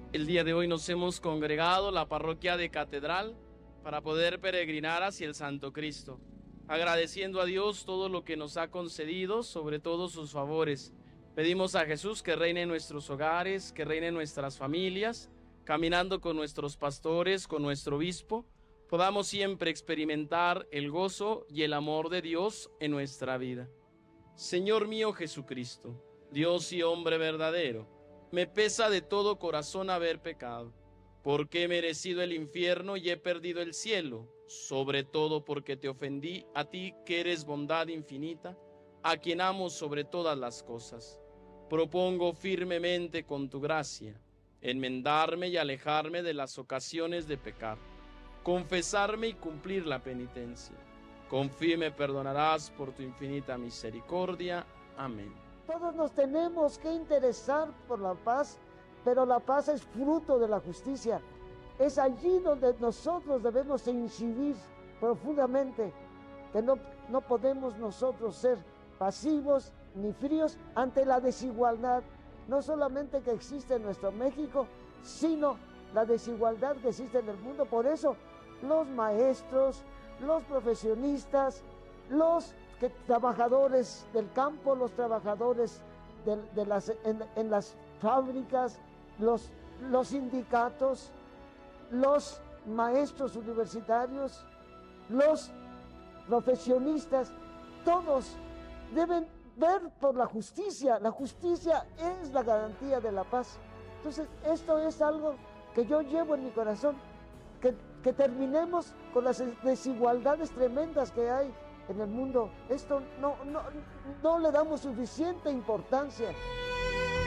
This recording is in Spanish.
El día de hoy nos hemos congregado la parroquia de Catedral para poder peregrinar hacia el Santo Cristo, agradeciendo a Dios todo lo que nos ha concedido, sobre todo sus favores. Pedimos a Jesús que reine en nuestros hogares, que reine en nuestras familias, caminando con nuestros pastores, con nuestro obispo, podamos siempre experimentar el gozo y el amor de Dios en nuestra vida. Señor mío Jesucristo, Dios y hombre verdadero, me pesa de todo corazón haber pecado, porque he merecido el infierno y he perdido el cielo, sobre todo porque te ofendí a ti que eres bondad infinita, a quien amo sobre todas las cosas. Propongo firmemente con tu gracia enmendarme y alejarme de las ocasiones de pecar, confesarme y cumplir la penitencia. Confío y me perdonarás por tu infinita misericordia. Amén. Todos nos tenemos que interesar por la paz, pero la paz es fruto de la justicia. Es allí donde nosotros debemos incidir profundamente, que no podemos nosotros ser pasivos ni fríos ante la desigualdad, no solamente que existe en nuestro México, sino la desigualdad que existe en el mundo. Por eso los maestros, los profesionistas, los trabajadores del campo, los trabajadores en las fábricas, los sindicatos, los maestros universitarios, los profesionistas, todos deben ver por la justicia. La justicia es la garantía de la paz. Entonces, esto es algo que yo llevo en mi corazón, que terminemos con las desigualdades tremendas que hay en el mundo. Esto no le damos suficiente importancia.